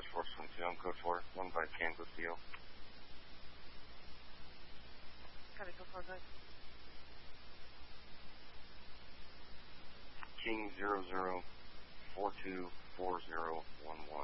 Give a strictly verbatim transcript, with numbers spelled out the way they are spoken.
West Force twenty-two. I'm code four, one by Kansas Steel. Copy, code four, guys. King zero zero four two four zero one one.